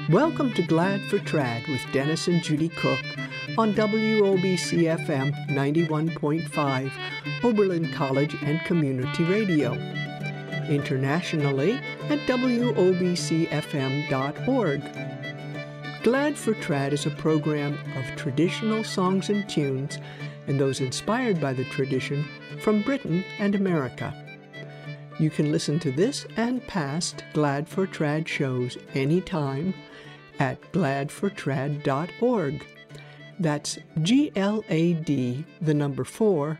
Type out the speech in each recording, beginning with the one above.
Welcome to Glad for Trad with Dennis and Judy Cook on WOBC-FM 91.5, Oberlin College and Community Radio. Internationally at WOBCFM.org. Glad for Trad is a program of traditional songs and tunes and those inspired by the tradition from Britain and America. You can listen to this and past Glad for Trad shows anytime at gladfortrad.org. That's GLAD, the number 4,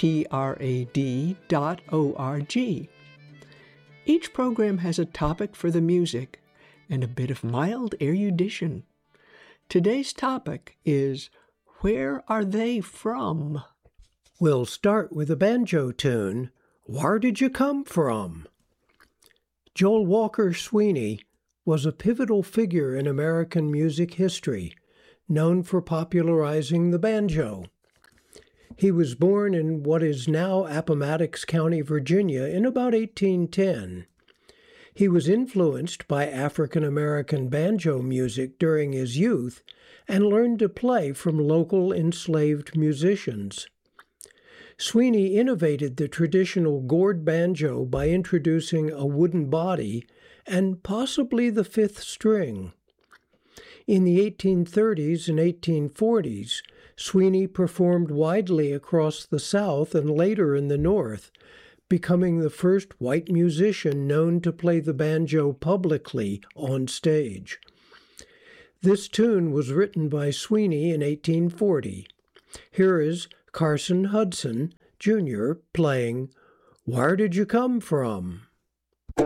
TRAD.org. Each program has a topic for the music and a bit of mild erudition. Today's topic is, where are they from? We'll start with a banjo tune, Where Did You Come From? Joel Walker Sweeney was a pivotal figure in American music history, known for popularizing the banjo. He was born in what is now Appomattox County, Virginia, in about 1810. He was influenced by African-American banjo music during his youth and learned to play from local enslaved musicians. Sweeney innovated the traditional gourd banjo by introducing a wooden body and possibly the fifth string. In the 1830s and 1840s, Sweeney performed widely across the South and later in the North, becoming the first white musician known to play the banjo publicly on stage. This tune was written by Sweeney in 1840. Here is Carson Hudson, Jr. playing Where Did You Come From?